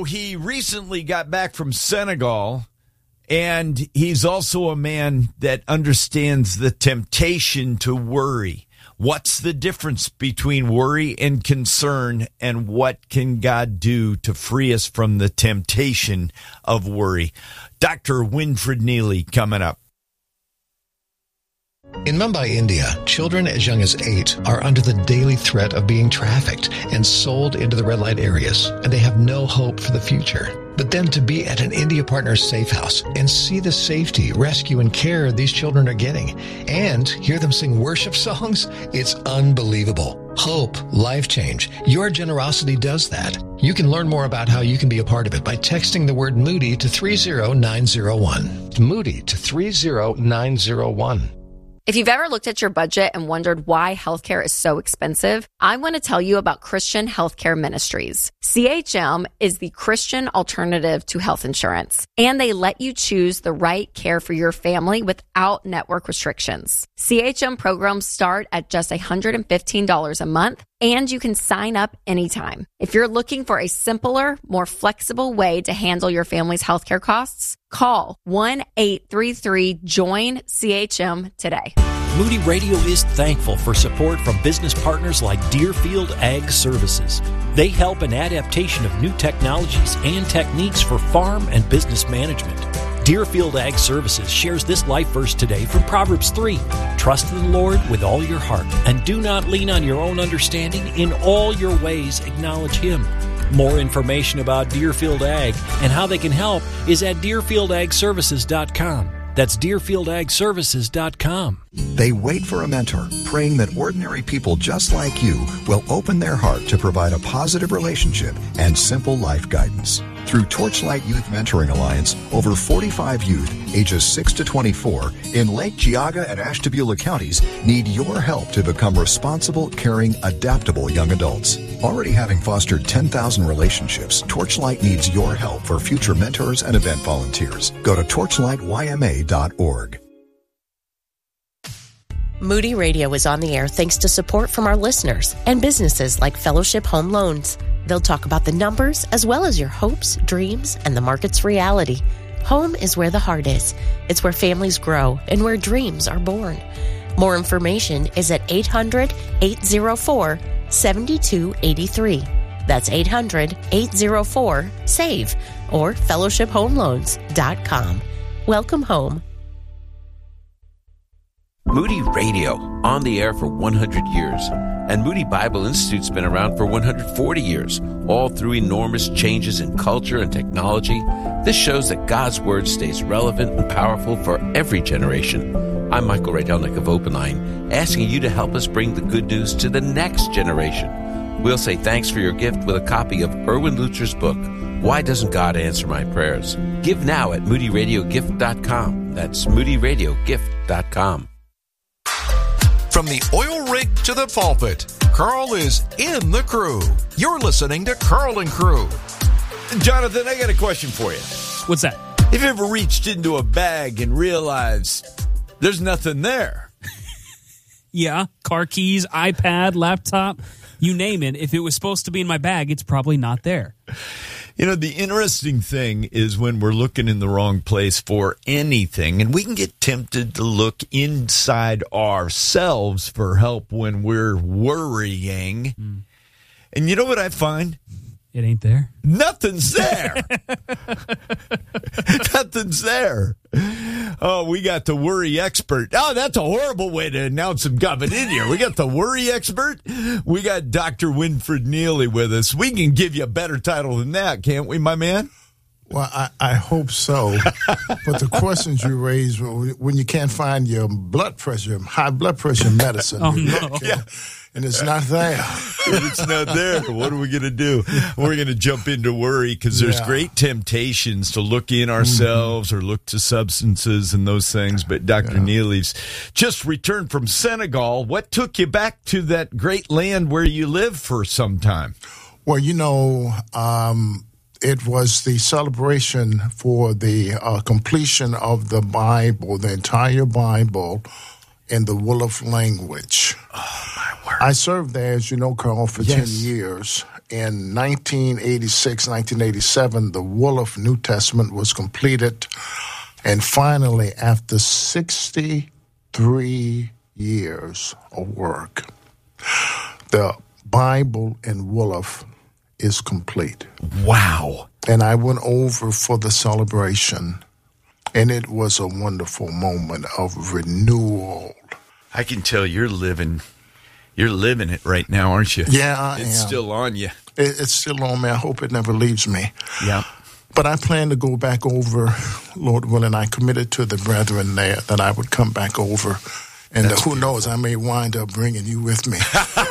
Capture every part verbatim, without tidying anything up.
He recently got back from Senegal, and he's also a man that understands the temptation to worry. What's the difference between worry and concern, and what can God do to free us from the temptation of worry? Doctor Winfred Neely coming up. In Mumbai, India, children as young as eight are under the daily threat of being trafficked and sold into the red light areas, and they have no hope for the future. But then to be at an India Partners safe house and see the safety, rescue, and care these children are getting, and hear them sing worship songs, it's unbelievable. Hope, life change. Your generosity does that. You can learn more about how you can be a part of it by texting the word Moody to three zero nine zero one. Moody to three zero nine zero one. If you've ever looked at your budget and wondered why healthcare is so expensive, I want to tell you about Christian Healthcare Ministries. C H M is the Christian alternative to health insurance, and they let you choose the right care for your family without network restrictions. C H M programs start at just one hundred fifteen dollars a month, and you can sign up anytime. If you're looking for a simpler, more flexible way to handle your family's healthcare costs, call one eight three three join C H M today. Moody Radio is thankful for support from business partners like Deerfield Ag Services. They help in adaptation of new technologies and techniques for farm and business management. Deerfield Ag Services shares this life verse today from Proverbs three. Trust in the Lord with all your heart, and do not lean on your own understanding. In all your ways acknowledge Him. More information about Deerfield Ag and how they can help is at deerfield ag services dot com. That's deerfield ag services dot com. They wait for a mentor, praying that ordinary people just like you will open their heart to provide a positive relationship and simple life guidance. Through Torchlight Youth Mentoring Alliance, over forty-five youth, ages six to twenty-four, in Lake Geauga and Ashtabula counties need your help to become responsible, caring, adaptable young adults. Already having fostered ten thousand relationships, Torchlight needs your help for future mentors and event volunteers. Go to torchlight y m a dot org. Moody Radio is on the air thanks to support from our listeners and businesses like Fellowship Home Loans. They'll talk about the numbers as well as your hopes, dreams, and the market's reality. Home is where the heart is. It's where families grow and where dreams are born. More information is at eight hundred, eight oh four, seven two eight three. That's eight hundred, eight oh four, S A V E or fellowship home loans dot com. Welcome home. Moody Radio, on the air for one hundred years. And Moody Bible Institute's been around for one hundred forty years, all through enormous changes in culture and technology. This shows that God's Word stays relevant and powerful for every generation. I'm Michael Rydelnik of Open Line, asking you to help us bring the good news to the next generation. We'll say thanks for your gift with a copy of Erwin Lutzer's book, Why Doesn't God Answer My Prayers? Give now at moody radio gift dot com. That's moody radio gift dot com. From the oil rig to the pulpit, Carl is in the crew. You're listening to Carl and Crew. Jonathan, I got a question for you. What's that? Have you ever reached into a bag and realized there's nothing there? Yeah, car keys, iPad, laptop, you name it. If it was supposed to be in my bag, it's probably not there. You know, the interesting thing is when we're looking in the wrong place for anything, and we can get tempted to look inside ourselves for help when we're worrying. Mm. And you know what I find? It ain't there. Nothing's there. Nothing's there. Oh, we got the worry expert. Oh, that's a horrible way to announce him coming in here. We got the worry expert. We got Doctor Winfred Neely with us. We can give you a better title than that, can't we, my man? Well, I, I hope so. But the questions you raise when you can't find your blood pressure, high blood pressure medicine. Oh, no. Yeah. And it's not there. If it's not there, what are we going to do? We're going to jump into worry because there's yeah. great temptations to look in ourselves mm-hmm. or look to substances and those things. But Doctor Yeah. Neely's just returned from Senegal. What took you back to that great land where you lived for some time? Well, you know, um, it was the celebration for the uh, completion of the Bible, the entire Bible, in the Wolof language. Oh, my word. I served there, as you know, Carl, for yes. ten years. in nineteen eighty-six, nineteen eighty-seven, the Wolof New Testament was completed. And finally, after sixty-three years of work, the Bible in Wolof is complete. Wow. And I went over for the celebration, and it was a wonderful moment of renewal. I can tell you're living you're living it right now, aren't you? Yeah, I It's am. still on you. It, it's still on me. I hope it never leaves me. Yeah. But I plan to go back over, Lord willing. I committed to the brethren there that I would come back over. And uh, who knows, I may wind up bringing you with me.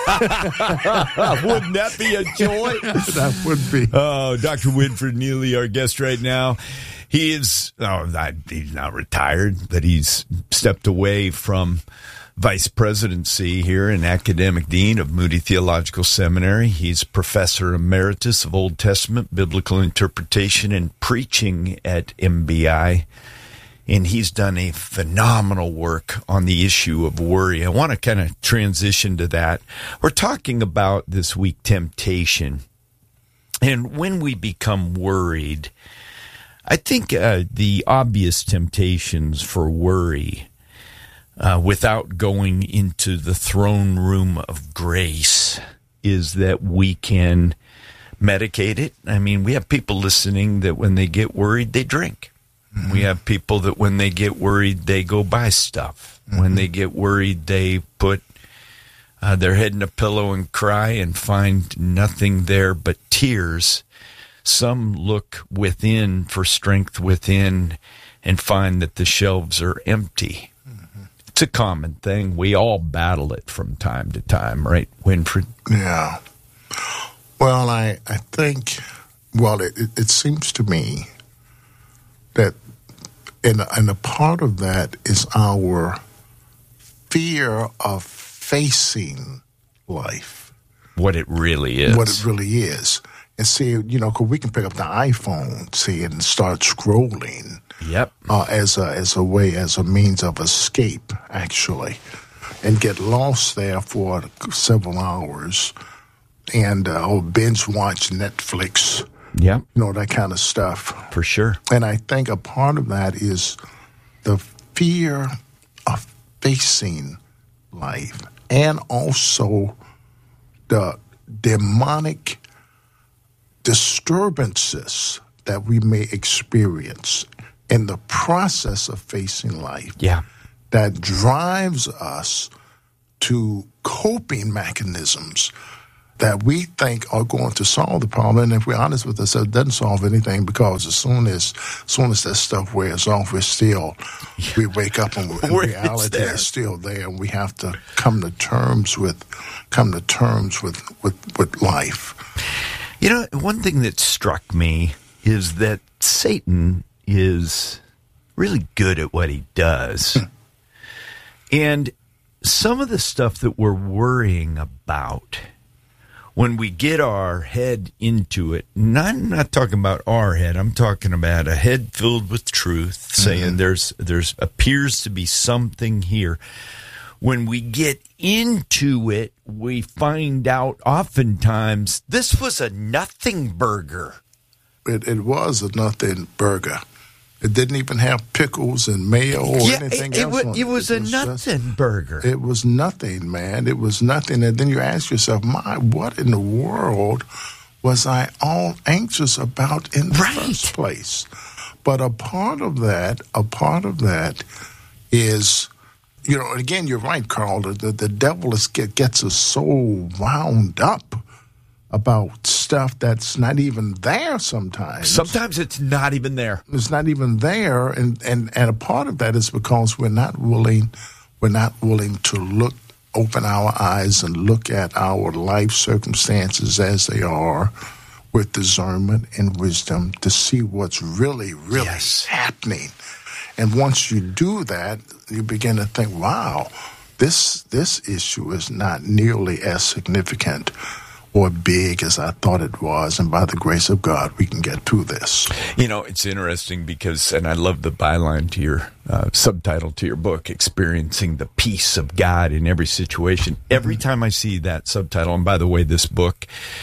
Wouldn't that be a joy? That would be. Oh, Doctor Winfred Neely, our guest right now. He is, oh, not, he's not retired, but he's stepped away from vice presidency here and academic dean of Moody Theological Seminary. He's professor emeritus of Old Testament biblical interpretation and preaching at M B I. And he's done a phenomenal work on the issue of worry. I want to kind of transition to that. We're talking about this week temptation. And when we become worried, I think uh, the obvious temptations for worry, uh, without going into the throne room of grace, is that we can medicate it. I mean, we have people listening that when they get worried, they drink. Mm-hmm. We have people that when they get worried, they go buy stuff. Mm-hmm. When they get worried, they put uh, their head in a pillow and cry and find nothing there but tears. Some look within for strength within and find that the shelves are empty. Mm-hmm. It's a common thing. We all battle it from time to time, right, Winfred? Yeah. Well, I, I think, well, it, it, it seems to me that, and, and a part of that is our fear of facing life. What it really is. What it really is. And see, you know, because we can pick up the iPhone, see, and start scrolling. Yep. Uh, as a as a way, as a means of escape, actually, and get lost there for several hours, and uh, or binge watch Netflix. Yep. You know, that kind of stuff. For sure. And I think a part of that is the fear of facing life, and also the demonic disturbances that we may experience in the process of facing life. Yeah. That drives us to coping mechanisms that we think are going to solve the problem. And if we're honest with ourselves, it doesn't solve anything, because as soon as, as soon as that stuff wears off, we're still, we wake up and, and reality is still there, and we have to come to terms with, come to terms with, with, with life. You know, one thing that struck me is that Satan is really good at what he does. And some of the stuff that we're worrying about, when we get our head into it, not, I'm not talking about our head, I'm talking about a head filled with truth, saying mm-hmm. there's there's appears to be something here. When we get into it, we find out oftentimes this was a nothing burger. It, it was a nothing burger. It didn't even have pickles and mayo or yeah, anything it, it else. Was, on it, it. was it a was nothing just, burger. It was nothing, man. It was nothing. And then you ask yourself, my, what in the world was I all anxious about in the right. first place? But a part of that, a part of that is, you know, again, you're right, Carl. The, the devil is, get, gets us so wound up about stuff that's not even there sometimes. Sometimes it's not even there. It's not even there, and, and, and a part of that is because we're not willing, we're not willing to look, open our eyes and look at our life circumstances as they are, with discernment and wisdom, to see what's really, really yes. happening. And once you do that, you begin to think, wow, this this issue is not nearly as significant or big as I thought it was. And by the grace of God, we can get through this. You know, it's interesting because, and I love the byline to your uh, subtitle to your book, Experiencing the Peace of God in Every Situation. Every time I see that subtitle, and by the way, this book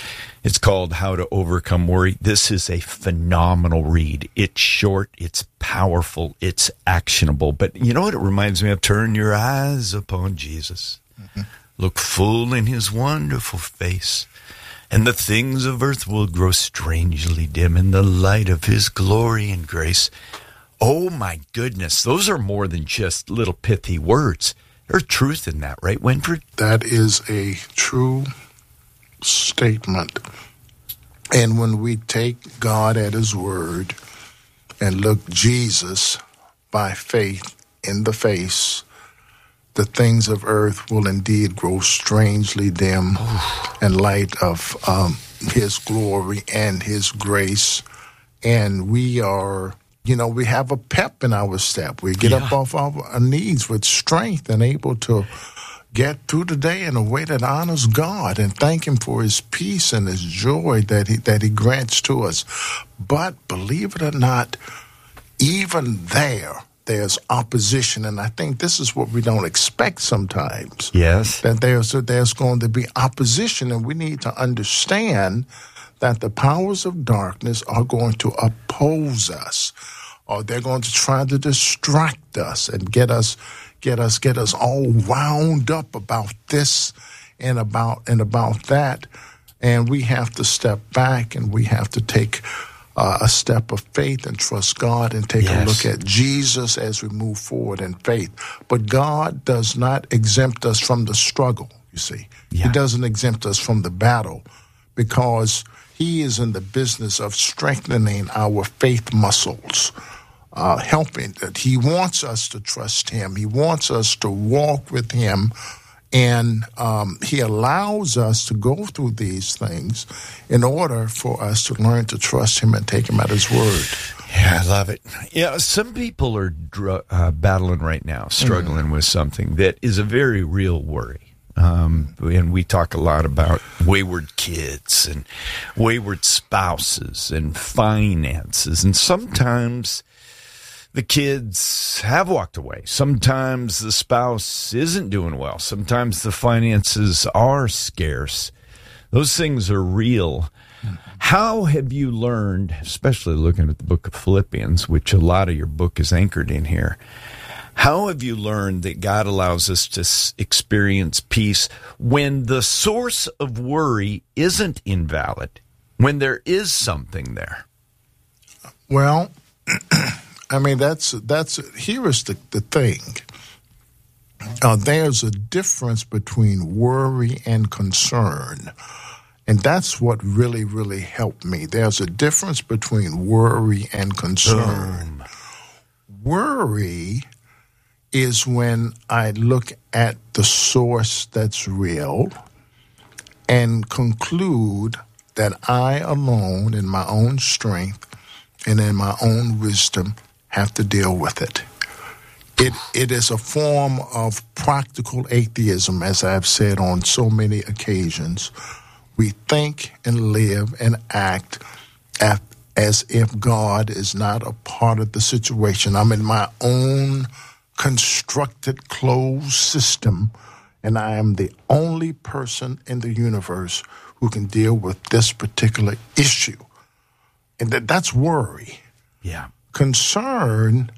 It's called How to Overcome Worry. This is a phenomenal read. It's short, it's powerful, it's actionable. But you know what it reminds me of? Turn your eyes upon Jesus. Mm-hmm. Look full in his wonderful face, and the things of earth will grow strangely dim in the light of his glory and grace. Oh, my goodness. Those are more than just little pithy words. There's truth in that, right, Winfred? That is a true statement. And when we take God at his word and look Jesus by faith in the face, the things of earth will indeed grow strangely dim in light of um, his glory and his grace. And we are, you know, we have a pep in our step. We get yeah. up off our knees with strength and able to get through the day in a way that honors God and thank him for his peace and his joy that he, that he grants to us. But believe it or not, even there, there's opposition. And I think this is what we don't expect sometimes. Yes. That there's, there's going to be opposition, and we need to understand that the powers of darkness are going to oppose us, or they're going to try to distract us and get us get us get us all wound up about this and about and about that. And we have to step back, and we have to take uh, a step of faith and trust God and take yes. a look at Jesus as we move forward in faith. But God does not exempt us from the struggle, you see. Yeah. He doesn't exempt us from the battle, because he is in the business of strengthening our faith muscles. Uh, helping that he wants us to trust him. He wants us to walk with him, and um, he allows us to go through these things in order for us to learn to trust him and take him at his word. Yeah, I love it. Yeah, some people are dr- uh, battling right now, struggling mm. with something that is a very real worry. Um, and we talk a lot about wayward kids and wayward spouses and finances, and sometimes the kids have walked away. Sometimes the spouse isn't doing well. Sometimes the finances are scarce. Those things are real. Mm-hmm. How have you learned, especially looking at the book of Philippians, which a lot of your book is anchored in here, how have you learned that God allows us to experience peace when the source of worry isn't invalid, when there is something there? Well, I mean, that's, that's, here is the, the thing. Uh, there's a difference between worry and concern. And that's what really, really helped me. There's a difference between worry and concern. Boom. Worry is when I look at the source that's real and conclude that I alone, in my own strength and in my own wisdom, have to deal with it. It it is a form of practical atheism, as I've said on so many occasions. We think and live and act at, as if God is not a part of the situation. I'm in my own constructed closed system, and I am the only person in the universe who can deal with this particular issue. And that, that's worry. Yeah. Concern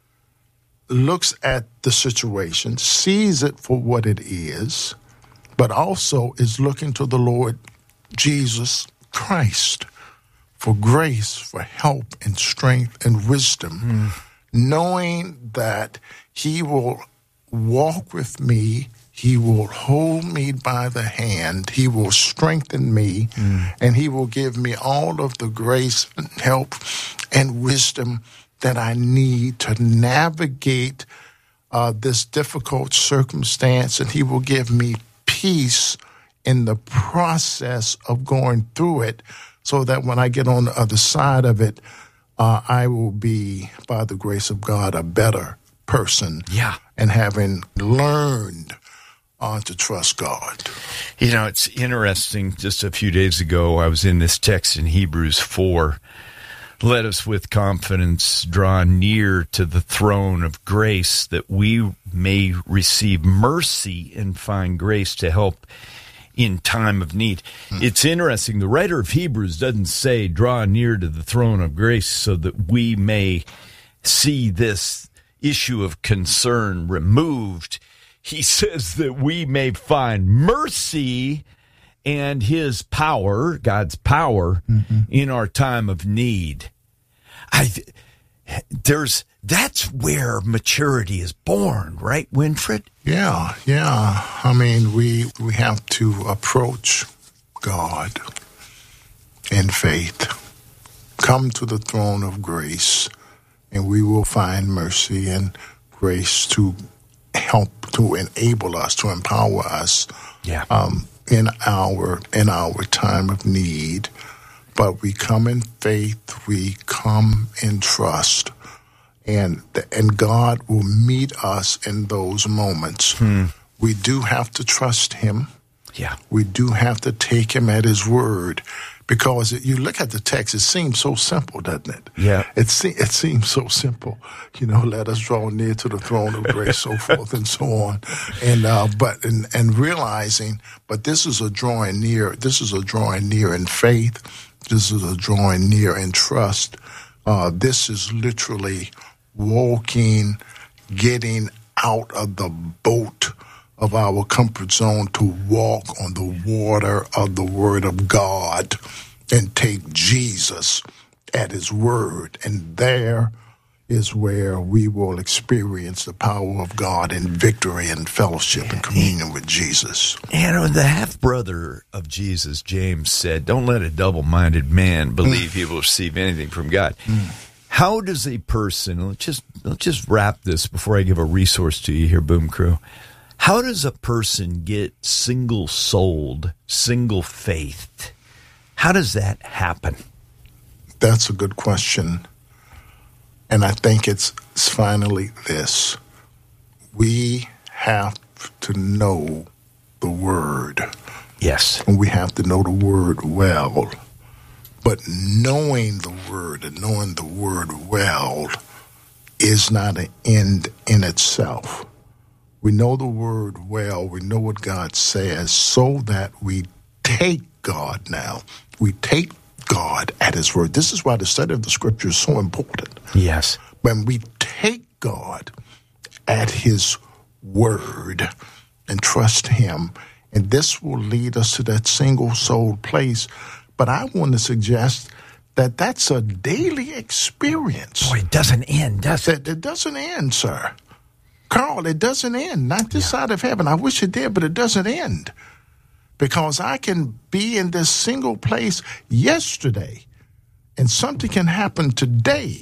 looks at the situation, sees it for what it is, but also is looking to the Lord Jesus Christ for grace, for help and strength and wisdom, mm. knowing that he will walk with me, he will hold me by the hand, he will strengthen me, mm. and he will give me all of the grace and help and wisdom that I need to navigate uh, this difficult circumstance, and he will give me peace in the process of going through it, so that when I get on the other side of it, uh, I will be, by the grace of God, a better person. Yeah. And having learned uh, to trust God. You know, it's interesting. Just a few days ago, I was in this text in Hebrews four. Let us with confidence draw near to the throne of grace, that we may receive mercy and find grace to help in time of need. Mm. It's interesting. The writer of Hebrews doesn't say, draw near to the throne of grace so that we may see this issue of concern removed. He says that we may find mercy and his power, God's power, mm-hmm. in our time of need. I, there's, that's where maturity is born, right, Winfred? Yeah, yeah. I mean, we we have to approach God in faith, come to the throne of grace, and we will find mercy and grace to help, to enable us, to empower us yeah. um, in our in our time of need. But we come in faith, we come in trust. And and God will meet us in those moments. Hmm. We do have to trust him. Yeah. We do have to take him at his word. Because it, you look at the text, it seems so simple, doesn't it? Yeah. It, se- it seems so simple. You know, let us draw near to the throne of grace, so forth and so on. And uh, but and, and realizing, but this is a drawing near. This is a drawing near in faith. This is a drawing near in trust. Uh, this is literally walking, getting out of the boat of our comfort zone to walk on the water of the Word of God and take Jesus at his word. And there is where we will experience the power of God in victory and fellowship and communion with Jesus. And the half-brother of Jesus, James, said, don't let a double-minded man believe mm. he will receive anything from God. Mm. How does a person, let's just, let's just wrap this before I give a resource to you here, Boom Crew. How does a person get single-souled, single-faithed? How does that happen? That's a good question. And I think it's, it's finally this. We have to know the Word. Yes. And we have to know the Word well. But knowing the Word and knowing the Word well is not an end in itself. We know the Word well. We know what God says so that we take God now. We take God at his word. This is why the study of the Scripture is so important. Yes. When we take God at his word and trust him, and this will lead us to that single-souled place. But I want to suggest that that's a daily experience. Boy, it doesn't end, does it? It, it doesn't end, sir. Carl, it doesn't end. Not this yeah. side of heaven. I wish it did, but it doesn't end. Because I can be in this single place yesterday, and something can happen today